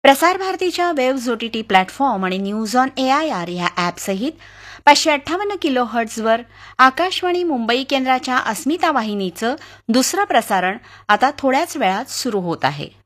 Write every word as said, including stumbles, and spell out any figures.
प्रसार भारतीच्या waves OTT platform आणि न्यूज ऑन एआयआर ह्या ॲपसहित पाचशे अठ्ठावन्न किलो हर्ट्झवर आकाशवाणी मुंबई केंद्राच्या अस्मिता वाहिनीचं दुसरं प्रसारण आता थोड्याच वेळात सुरू होत आहे.